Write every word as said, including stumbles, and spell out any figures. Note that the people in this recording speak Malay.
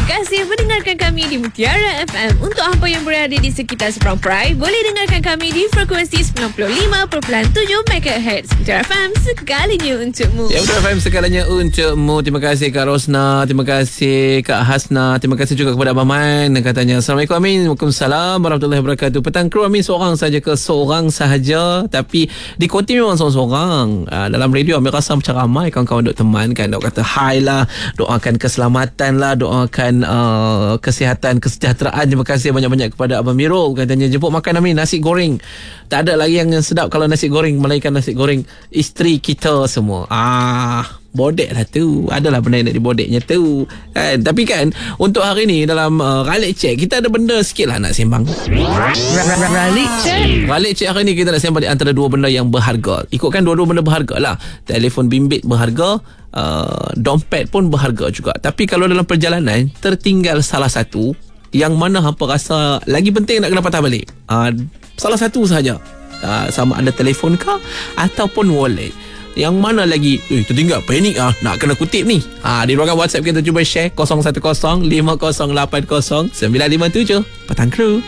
kasih mendengarkan kami di Mutiara F M. Untuk apa yang berada di sekitar Seberang Perai, boleh dengarkan kami di frekuensi sembilan puluh lima perpuluhan tujuh megahertz. Mutiara F M, segalanya untukmu. Ya, Mutiara F M, segalanya untukmu. Terima kasih Kak Rosna, terima kasih Kak Hasna, terima kasih juga kepada Abang Man. Katanya, Assalamualaikum Amin. Waalaikumsalam warahmatullahi wabarakatuh. Petang kru Amin seorang saja ke seorang sahaja, tapi di koti memang seorang-seorang. Uh, dalam radio Amin rasa macam ramai kawan-kawan duk teman kan, duk kata hai lah, doakan keselamatan lah, doakan uh, kesihatan, kesejahteraan. Terima kasih banyak-banyak kepada Abang Mirul. Katanya jemput makan Amin nasi goreng. Tak ada lagi yang sedap kalau nasi goreng melainkan nasi goreng isteri kita semua. Ah, bodek lah tu. Adalah benda yang nak dibodeknya tu kan. Tapi kan untuk hari ni dalam uh, Ralik Cek, kita ada benda sikit lah nak sembang. Ralik Cek Ralik Cek hari ni kita nak sembang di antara dua benda yang berharga. Ikutkan dua-dua benda berharga lah. Telefon bimbit berharga, uh, dompet pun berharga juga. Tapi kalau dalam perjalanan tertinggal salah satu, yang mana hampa rasa lagi penting nak kena patah balik, uh, salah satu sahaja, uh, sama ada telefon kah ataupun wallet, yang mana lagi eh, tertinggal, panik ah, nak kena kutip ni. Ah, di ruangan WhatsApp kita cuba share kosong satu kosong lima kosong lapan kosong sembilan lima tujuh. Petang Kru.